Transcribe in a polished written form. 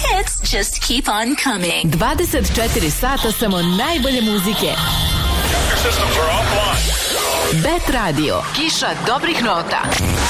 hits just keep on coming. 24 sata samo najbolje muzike. Bet Radio. Kiša dobrih nota.